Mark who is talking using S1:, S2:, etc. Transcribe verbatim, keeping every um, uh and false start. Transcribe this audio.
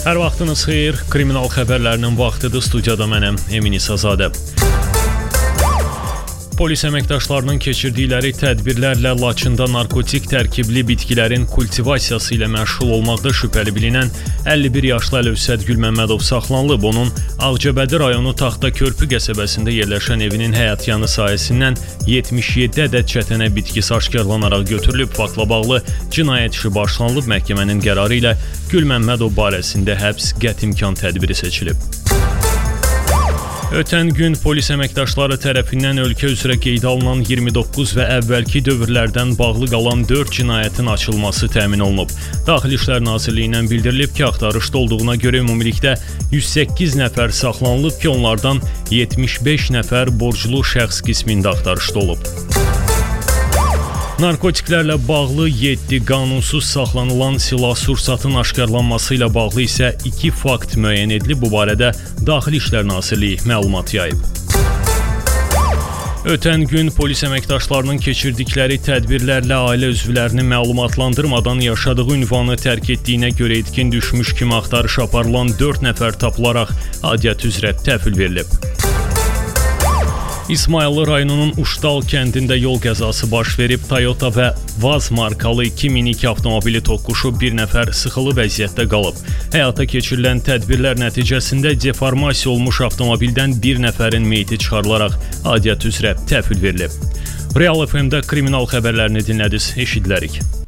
S1: Hər vaxtınız xeyir, kriminal xəbərlərinin vaxtıdır, studiyada mənəm, Emin İsazadə. Polis əməkdaşlarının keçirdikləri tədbirlərlə Laçında narkotik tərkibli bitkilərin kultivasiyası ilə məşğul olmaqda şübhəli bilinən əlli bir yaşlı Əlövsət Gülməmmədov saxlanılıb. Onun Ağcabədi rayonu Taxtakörpü qəsəbəsində yerləşən evinin həyətyanı sahəsindən yetmiş yeddi ədəd çətənə bitkisi aşkarlanaraq götürülüb. Faktla bağlı cinayət işi başlanılıb. Məhkəmənin qərarı ilə Gülməmmədov barəsində həbs qəti imkan tədbiri seçilib. Ötən gün polis əməkdaşları tərəfindən ölkə üzrə qeydə alınan iyirmi doqquz və əvvəlki dövrlərdən bağlı qalan dörd cinayətin açılması təmin olunub. Daxili İşlər Nazirliyindən bildirilib ki, axtarışda olduğuna görə ümumilikdə yüz səkkiz nəfər saxlanılıb ki, onlardan yetmiş beş nəfər borclu şəxs qismində axtarışda olub. Narkotiklərlə bağlı yeddi qanunsuz saxlanılan silah-sursatın aşkarlanması ilə bağlı isə iki fakt müəyyən edilib. Bu barədə Daxili İşlər Nazirliyi məlumat yayıb. Ötən gün polis əməkdaşlarının keçirdikləri tədbirlərlə ailə üzvlərini məlumatlandırmadan yaşadığı ünvanı tərk etdiyinə görə etkin düşmüş kimi axtarış aparılan dörd nəfər tapılaraq adiyyət üzrə təhvil verilib. İsmayıllı rayonunun Uşdal kəndində yol qəzası baş verib. Toyota və Vaz markalı iki min iki avtomobili toqquşub, bir nəfər sıxılı vəziyyətdə qalıb. Həyata keçirilən tədbirlər nəticəsində deformasiya olmuş avtomobildən bir nəfərin meyiti çıxarılaraq adiyyət üzrə təhvil verilib. Real F M-də kriminal xəbərlərini dinlədiniz, eşidilərik.